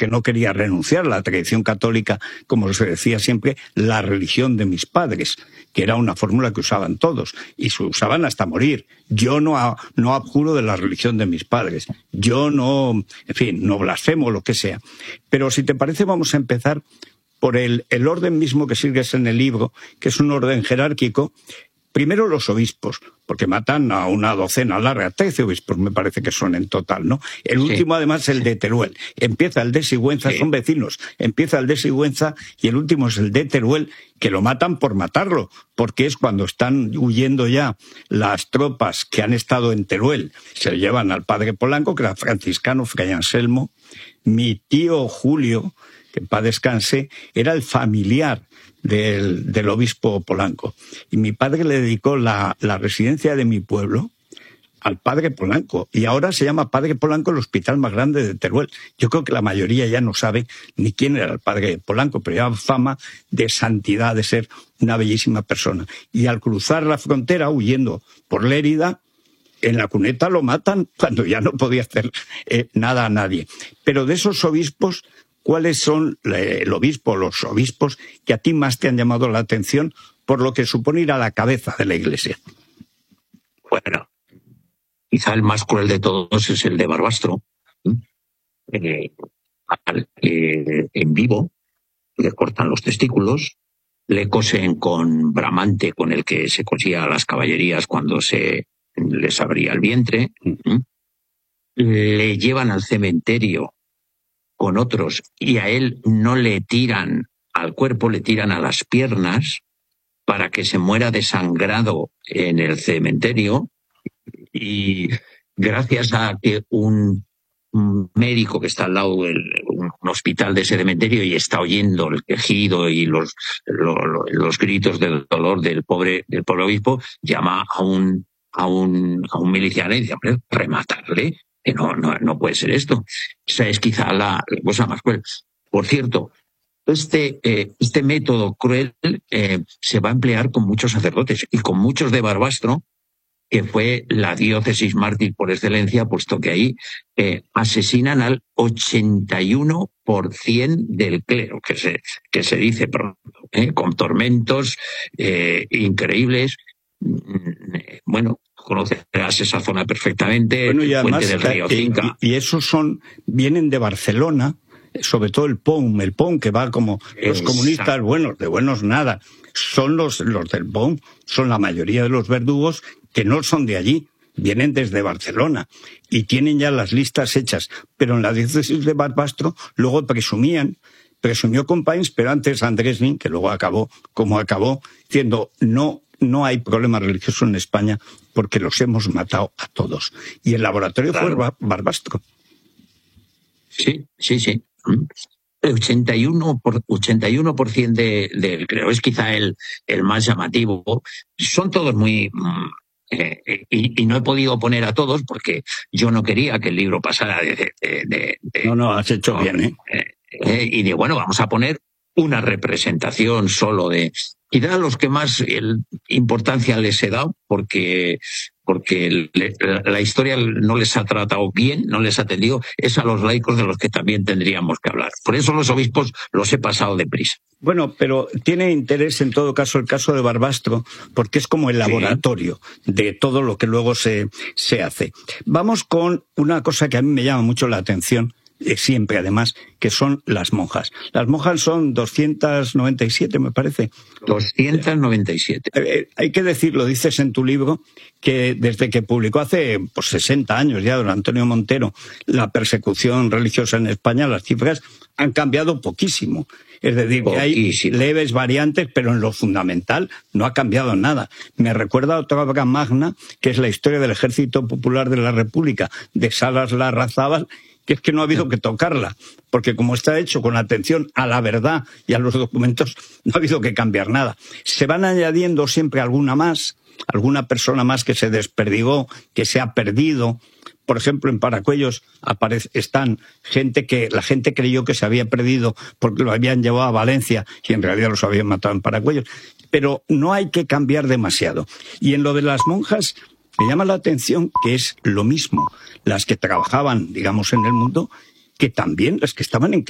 porque no quería renunciar a la tradición católica, como se decía siempre, la religión de mis padres, que era una fórmula que usaban todos, y se usaban hasta morir. Yo no abjuro de la religión de mis padres, yo no, en fin, no blasfemo, lo que sea. Pero si te parece, vamos a empezar por el orden mismo que sigues en el libro, que es un orden jerárquico. Primero los obispos, porque matan a una docena larga, 13 obispos me parece que son en total, ¿no? El último, además, el de Teruel. Empieza el de Sigüenza, son vecinos, empieza el de Sigüenza y el último es el de Teruel, que lo matan por matarlo, porque es cuando están huyendo ya las tropas que han estado en Teruel. Se llevan al padre Polanco, que era franciscano, fray Anselmo. Mi tío Julio, que en paz descanse, era el familiar del obispo Polanco. Y mi padre le dedicó la residencia de mi pueblo al padre Polanco. Y ahora se llama Padre Polanco el hospital más grande de Teruel. Yo creo que la mayoría ya no sabe ni quién era el padre Polanco, pero lleva fama de santidad, de ser una bellísima persona. Y al cruzar la frontera, huyendo por Lérida, en la cuneta lo matan cuando ya no podía hacer nada a nadie. Pero de esos obispos, ¿cuáles son los obispos que a ti más te han llamado la atención por lo que supone ir a la cabeza de la Iglesia? Bueno, quizá el más cruel de todos es el de Barbastro. En vivo le cortan los testículos, le cosen con bramante con el que se cosía a las caballerías cuando se les abría el vientre, le llevan al cementerio con otros y a él no le tiran al cuerpo, le tiran a las piernas para que se muera desangrado en el cementerio. Y gracias a que un médico que está al lado de un hospital de ese cementerio y está oyendo el quejido y los gritos del dolor del pobre obispo, llama a un miliciano y dice: hombre, rematarle, que no puede ser esto. Esa es quizá la cosa más cruel. Por cierto, este método cruel se va a emplear con muchos sacerdotes y con muchos de Barbastro, que fue la diócesis mártir por excelencia, puesto que ahí asesinan al 81% del clero, que se dice pronto, con tormentos increíbles. Bueno, conocerás esa zona perfectamente, bueno, y además, Fuente del Río Cinca. Y esos vienen de Barcelona, sobre todo el POUM que va como los comunistas buenos, de buenos nada. Son los del POUM, son la mayoría de los verdugos que no son de allí, vienen desde Barcelona y tienen ya las listas hechas. Pero en la diócesis de Barbastro luego presumió Companys, pero antes Andrés Nin, que luego acabó como acabó, diciendo no hay problema religioso en España porque los hemos matado a todos. Y el laboratorio fue Barbastro. Sí. El 81% del creo es quizá el más llamativo. Son todos muy... y no he podido poner a todos porque yo no quería que el libro pasara de No, has hecho bien, y de, bueno, vamos a poner una representación solo de... Quizá a los que más importancia les he dado, porque la historia no les ha tratado bien, no les ha atendido, es a los laicos de los que también tendríamos que hablar. Por eso los obispos los he pasado deprisa. Bueno, pero tiene interés en todo caso el caso de Barbastro, porque es como el laboratorio de todo lo que luego se hace. Vamos con una cosa que a mí me llama mucho la atención, siempre además, que son las monjas. Las monjas son 297, me parece. 297. Hay que decirlo, dices en tu libro, que desde que publicó hace 60 años ya don Antonio Montero la persecución religiosa en España, las cifras han cambiado poquísimo. Es decir, que hay leves variantes, pero en lo fundamental no ha cambiado nada. Me recuerda a otra obra magna, que es la historia del Ejército Popular de la República, de Salas Larrazábal, que es que no ha habido que tocarla, porque como está hecho con atención a la verdad y a los documentos, no ha habido que cambiar nada. Se van añadiendo siempre alguna persona más que se desperdigó, que se ha perdido. Por ejemplo, en Paracuellos están la gente creyó que se había perdido porque lo habían llevado a Valencia y en realidad los habían matado en Paracuellos. Pero no hay que cambiar demasiado. Y en lo de las monjas, me llama la atención que es lo mismo las que trabajaban, digamos, en el mundo, que también las que estaban en